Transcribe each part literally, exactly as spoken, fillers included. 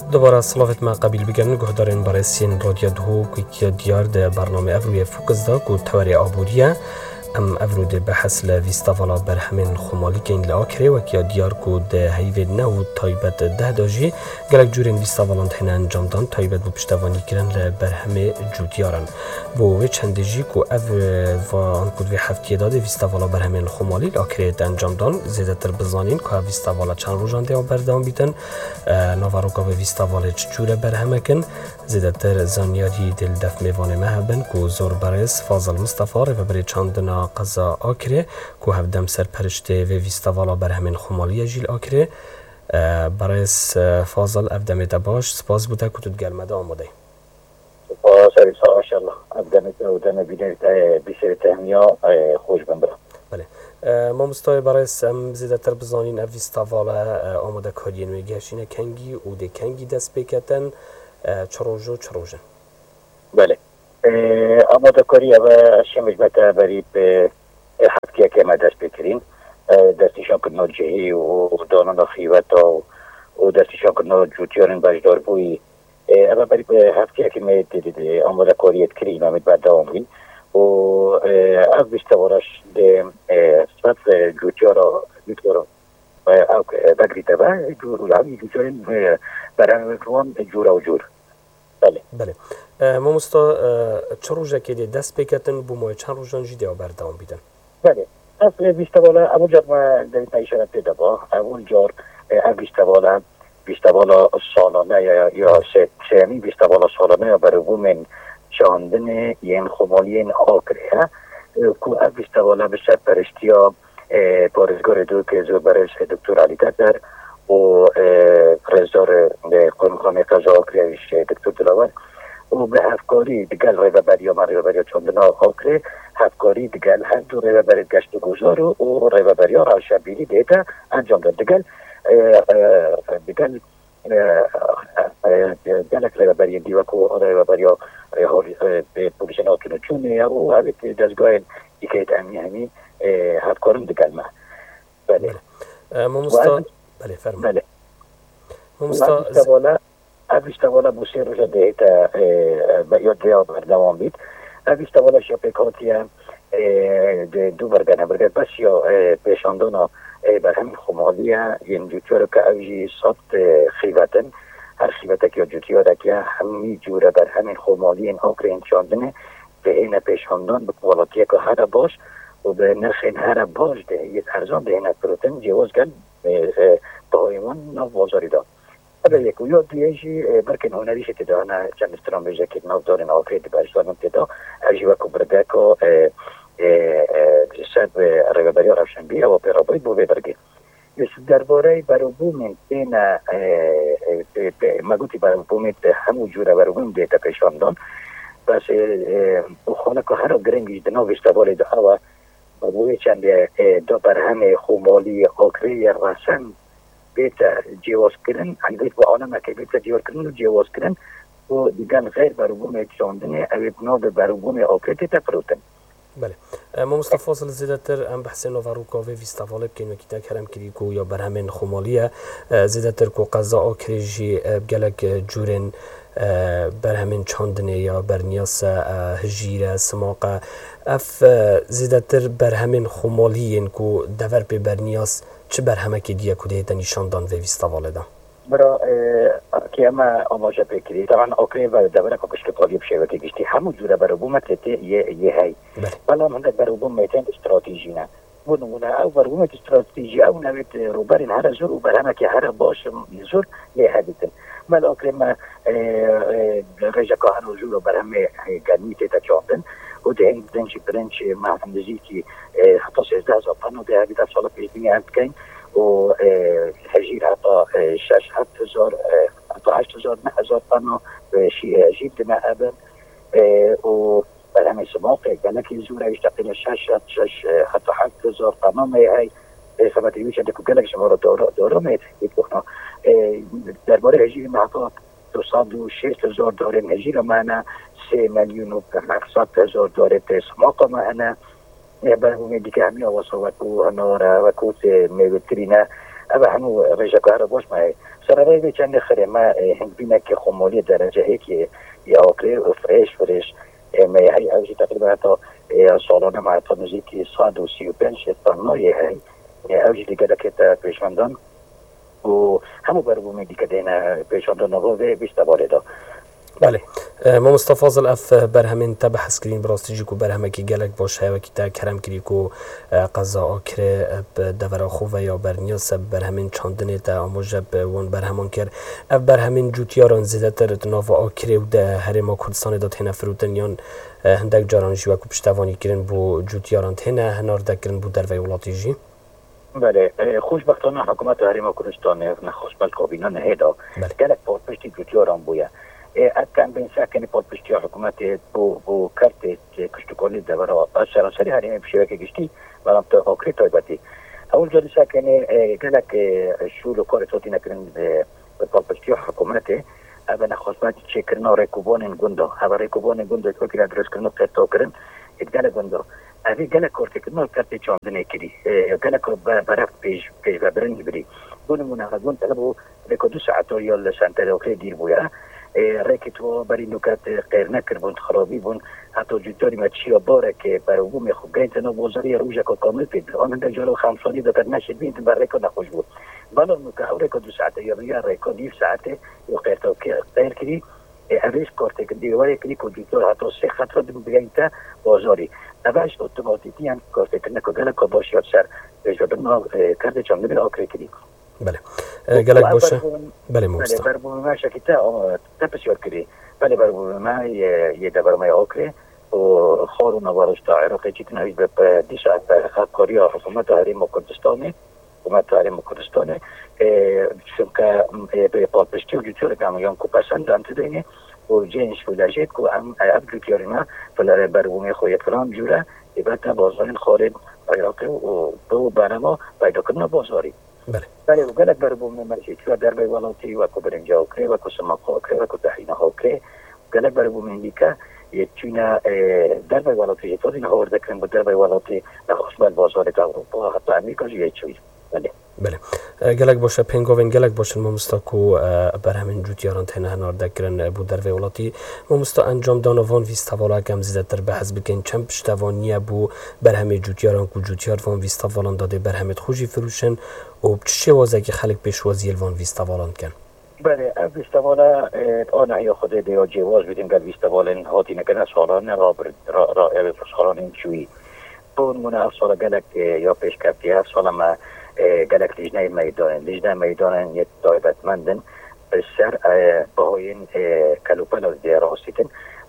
دوباره سلامت ما قبیل بگن گهدارین برای سین رادیو دهو که دیار ده برنامه افروی فوکس دا که توری آبودیه ام افرود بحث لویستاوالا برهمین خمالی که این لآکره و که دیار که ده هیوید نو تایبت ده داجی گلک جورین ویستاوالان تهنه انجام دان تایبت بو پشتوانی کرن لبرهمه جودیارن بو وی چنده جی که اف و آن کد وی هفتی داده ویستاوالا برهمین خمالی لآکره ده انجام دان زیده تر بزانین که ویستاوالا چند روزان ده بردام بیتن نواروکا و ویستاوالا چجوره برهمه کن زیده تر زانیاری دل دف میوانه مهبن که زور برس فاضل مصطفى و بری چندنا قضا آکره که هفدم سرپرشته و ویستاوالا برهمین خمالی جیل آکره برس فاضل افدم دباش سپاس بوده که تو گرمده آمده سپاس علیسا ماشاءالله افدم دبودن بینه بیشتر تهمیا خوش بندرم. بله ما مستای برس هم زیده تر بزانین اف ویستاوالا آمده کارین و گهشینه کنگی و ده کنگی دست بکتن چروجو چروجن. بله آماده کاری و شمش بتا برای به حفظی که ما دست بکرین دستیشان کنو جهی و دانان خیوت و دستیشان کنو جوتیارن بجدار بوی اما برای به حفظی که ما دیدید آماده کاریت کریم امید بعد دوام بین و از بیستوارش ده صف جوتیارا جوتیارا او بگریده و جوتیارن برای روان جورا و جور. بله بله ما مستا چه روزه که دست بکتن بو ما چند روزان جیده ها بردام بیدن؟ بله اصل بیستوالا اول جار ما دوید نایشانه پیدا با اول جار اول بیستوالا بیستوالا سالانه یا یا سیمی بیستوالا سالانه یا برای بومن چاندن این خمالی این آکره که اول بیستوالا به سرپرشتی ها پارزگار دو که زور برش دکتر علی تکر و رزدار قانونخانه قضا آکریش دکتر دلاور و به هفکاری دیگل ریوبری یا ریوبری چندنا آکره هفکاری دیگل هر دو ریوبری گشت و گذار و ریوبری ها را شبیلی دیتا انجام داد دیگل دیگل گلک ریوبری دیوکو ریوبری ها به پولیشن آتونو چونه و همیت دستگاه ایکیت امی همی هفکارم دیگل ما بله ما مستا بله فرم بله مستا بیستوالا بیستوالا بوسی روزا دیتا یاد ریا بردوام بید بیستوالا شاپیکاتی دو برگنه برگه بس یا پیشاندونا بر همین خمالی این جوتیارو که اوجی سات خیوتن هر خیوته که جوتیاره که همی جوره بر همین خمالی این آکر انچاندنه به این پیشاندون به قوالاتی که هر باش و به نرخ این هر باش ده یک ارزان ده این پروتین جواز کن دائما نو بازاری داد. اگر یک ویو دیجی برکن هنریش تدا نه چند استرامبیجه که نو دارن آکری دی باشدارن تدا اوجی و کوبرده کو سر به ریوبری روشنبی و پیرابری بو برگی. یس درباره برابومن بین مگوتی برابومن همو جوره برابومن دیتا پیشاندان بس خانه که هر گرنگیش دنو بیستوالی دو هوا بوی چند دو برهم خمالی آکری رسن بیت جواز کردن علیت با آنها که بیت جواز کردن و جواز کردن و دیگر غیر برابوم چاندنه اوید نو به برابوم آکری تفروتن. بله ما مصطفى فاصل زیاده تر ام بحث نوواروکا و ویستاوالا بکنیم که تا کرم کردی کو یا برهمن خمالیه زیاده تر کو قضا آکریجی بگلک جورن برهمن چاندنه یا برنیاس هجیره سماقه اف زیاده تر برهمن خمالیین کو دور به برنیاس چه برهمه که دیگه کده دنی شاندان و ویستاوالا دا برا که اما آماجه بکری طبعا آکری و دوره کاکش که قالیب شویتی گشتی همون جوره برای بومت یه یه هی بلا منده برای بومتین استراتیجی نه ونمونه او برای بومت استراتیجی او نوید روبرین هر زور و برهمه که هر باش زور یه هدیتن مال آکری ما رجا که هر زور و برهمه گرمی تیتا چاندن و ده این دنجی برنچ محمدزی که حتی سیزده هزار پنو ده هبیت سال پیش بینی هم بکن و هجیر حتی شش هفت هزار حتی هشت هزار نه هزار پنو هجیر دمه ابن و برهمه سماقه گلکی زوره اشتقین شش شش حتی هفت هزار پنو میهی سمتی ویچه دکو گلک شما را دارا میت بخنا درباره هجیر محطا دو سال و شش هزار داریم هجیر معنا سه میلیون و هفتصد هزار داره سماقه معنا برای دیگه همین آواز و کو انار و کوت میوترینه أبا هنو رجع كهرباء باش ما سر رأي كان خير ما هند بينا كخمولية درجة هيك يا أوكري فريش فريش ما هي أوجي تقريبا حتى صالونا مع تنزيكي صاد وسيو بنش الطناية هاي أوجي اللي قد كده بيشمندان وهمو بربو من ديك دينا بيشمندان نظوه بيستبالي دا. بله ما مصطفى فاضل اف برهمین تبع سکرین براستیجی کو برهمه کی گلک باشه و کی تا کرم کری کو قضا آکره دور خو و یا برنیا سب برهمین چاندنه تا اموجب وان برهمان کر اف برهمین جوتیاران زیده تر ناو آکره و ده هرما کردستان داد هنه فروتن یان هندک جاران جوا کو پشتوانی کرن بو جوتیاران هنه هنار دکرن بو در ولاتیجی. بله خوشبختانه حکومت هرما کردستان نخواست بل کابینه نهیدا گلک پاسپشتی جوتیاران بویه أكان بين ساكن بودبشتي حكومة بو بو كارت كشتكولي دبرة أشار سري هريم بشبكة جشتي بلام تأكل طيبتي أول جل ساكن قالك شو لو كارت صوتي نكرن بودبشتي حكومة أبنا خصمات تشكرنا ركوبون جندو هذا ركوبون جندو كل كلا درس كنا تتوكرن إتقال جندو أبي قالك كارت كنا كارت شاندني كذي قالك برف بيج بيج برن بري بون منا جون تلبو ركودو ساعتو يلا سانتر أوكي دير بويا رکتو برای نکات غیر نکردن خرابی بون حتی جوتاری مچی و باره که برای او میخوب گنت نو بازاری روزه که کامل پید آن در جلو خمسانی دکتر نشد بینت بر رکو نخوش بود بالا نکه او رکو دو ساعته یا رویا رکو نیف ساعته یا قیرتو که غیر کری اویش کارته که دیواری کری که جوتار حتی سه خطر دو بگنت بازاری اویش اتوماتیکی هم کارته که نکو گله که باشیاد سر جدنا کرده چند نبیل آکری کری. بله گلک باشه بله موستا بله بربو ما شکیتا تپسیار کری بله بربو ما یه دبر ما آکره و خارو نوارشتا عراقی چیتن هایی به دی ساعت برخط کاری ها حکومت هریم کردستانه حکومت هریم کردستانه چون که به پاپشتی و جوتیار که همیان کو پسند انت دینه و جنش و لجید که هم عب جوتیاری ما فلاره بربو می خوید فرام جوره ایبتا بازارین خارج عراقی و دو برما پیدا کردن بازاری بله بله وقالك بربو من مرشي شو دربي ولاتي وكو برنجا اوكي وكو سماق اوكي وكو تحينا اوكي قالك بربو من ديكا يتشينا دربي ولاتي يتوزين هور ذكرن بدربي ولاتي نخصم البازار اوروبا حتى امريكا يتشوي بله بله گلک باشه پنگاوین گلک باشه ما مستاکو بر همین جوتیاران تنها هنار دکرن بو در ولاتی ما مستا انجام دانوان ویستاوالا کم زیده تر به حزب کن چند پشتوانیه بو بر همین جوتیاران کو جوتیار وان ویستاوالان داده بر همین خوشی فروشن و چه وازه که خلق پیشوازی الوان ویستاوالان کن. بله ویستاوالا آن یا خود دیا جواز بیدیم گل ویستاوالن هاتی نکنه سالان را را را سالان چوی اون من افسر گلک یا پیش کردی افسر ما گلک لجنه میدان لجنه میدان یه دایبتمندن سر باهاین کلوپل از دیراستن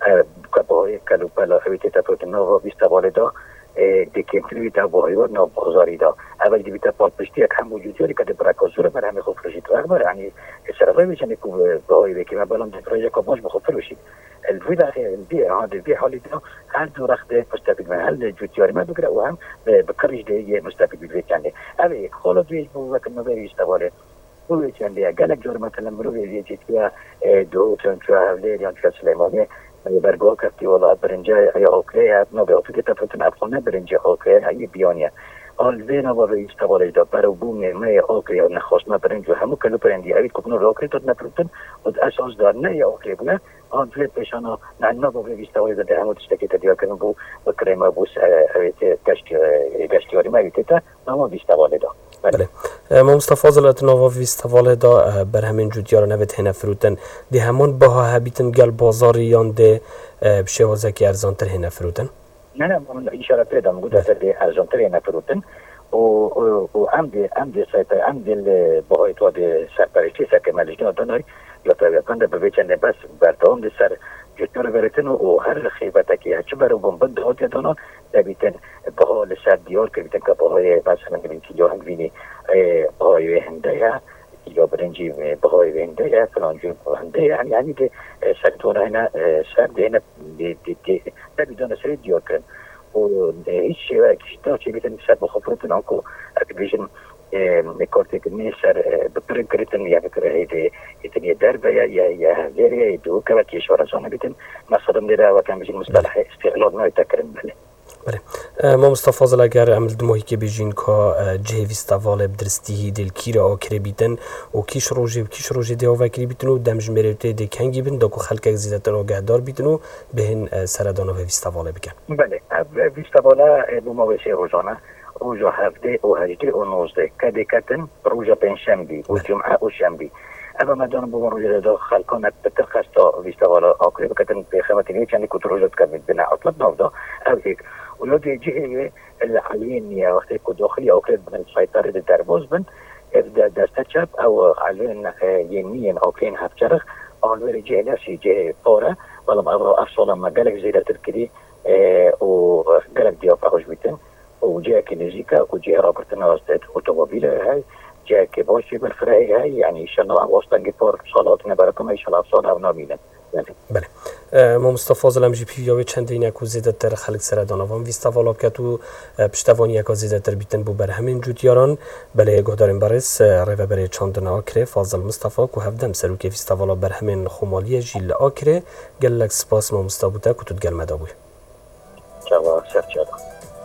باهای کلوپل اویت تپوت نو ویستاوالا دا دیکمپلی تا باهایی و نو بازاری دا اول دی بیت پال پشتی یک هم وجودی که برکازور بر همه خوب فروشید و اخبار یعنی سرفای میشن که باهایی بکی ما بالام دیپروژه کاماش بخوب فروشید الفيدا البيع هذا البيع حالي ده هل دو رخده مستفيد من هل جوتياري ما بقرأ وهم بكرج ده مستفيد بالبيت يعني أبي خالد بيج بو وقت ما بيجي استواره هو يعني قالك جور مثلا مرو يجي فيها دو تون فيها هولير يعني فيها سليمانية برگاه کفتی ولی برنجه یا اوکی هست نه به اوکی تفتن افغانه برنجه اوکی هایی بیانیه آل وینا با به استواره دا برو بوم می اوکی یا نخواست ما برنجه همو کلو برندی اوید کبنو روکی تود نپرتن و اساس دار نه یا اوکی بونه آن وید پیشانا نه نه با به استواره دا همو تشتکی تدیا کنن بو بکره ما بوس اوید گشتیاری ما اوید تا نما استواره دا بله ما مصطفى فاضل اتناوا ویستاواله دا بر همین جوتیار نوید هنه فروتن دی همون باها هبیتن گل بازاری یان ده بشوازه که ارزانتر هنه فروتن؟ نه نه من اشاره پیدام گوده تا دی ارزانتر هنه فروتن و ام دی ام دی سایت ام دی باهای تو دی سرپرشتی سکه ملجنه دانای یا طبیعتاً به بیچنده بس بردام دی سر جوتیار برتن و هر خیبته که هچه برو بمبند هاتی دانان دبیتن باها لسر دیار که بیتن که باهای مثلا بینتی یا هم بینی باهای هنده یا برنجی باهای هنده فلان جو هنده یعنی یعنی که سکتور هنه سر دهنه دبیدان سر دیار کن و هیچ شیوه کشتا چه بیتن سر بخفرتن آنکو اکبیشن میکارتی که می سر بپرن کردن یا بکره هیده ایتن یه دربه یا یا هزیره دو که وکی اشوارزانه بیتن مثلا دیره و کم بیشن مصطلح استقلال نای تکرن بله بله ما مصطفی فاضل اگر عمل دماهی که بجین که جه ویستاوال بدرستی دل کیره آکره بیتن و کیش روزی کیش روزی دیو وکری بیتن و دمج مریته دی کنگی بین دکو خلق زیاده تر آگهدار بیتن و بهن سردان و ویستاوال بکن. بله ویستاوالا بمواسه روزانه روزا هفته و هجده و نوزده کده کتن روزا پنجشنبه و جمعه و شنبه. اما مدام بوم روزا دا خلقان بتر خستا ویستاوالا آکره بکتن به خدمتی چندی کت روزا کمید بنا اطلب نودا او هیک. ولادي جهه العلوين وقت يكون داخلي او كده من السيطره الدربوز بن دستشاب او علوين يمين او كين هفشرخ اولوري جهه نفسي جهه فورا ولا ما افصل ما قالك زي تركدي وقالك دي افاخش بيتن وجهه كنيزيكا وجهه رابرتنا وستات اوتوموبيل هاي جهه كباشي بالفراي هاي يعني ان شاء الله واسطه جبور صلاتنا بركم ان شاء الله صلاه ونامينا. بله ما مصطفی فاضل هم جی پی یا چند این یک زیاده تر خلق سردانوان ویستاوالا که تو پشتوانی یک زیاده تر بیتن بو بر همین جوتیاران بله گهداریم برس روی برای چندن آکره فاضل مصطفی که هفدم سروک ویستاوالا بر همین خمالی جیل آکره گلک سپاس ما مصطفی تا کتود گل مدابوی. چاوا سرچاوا.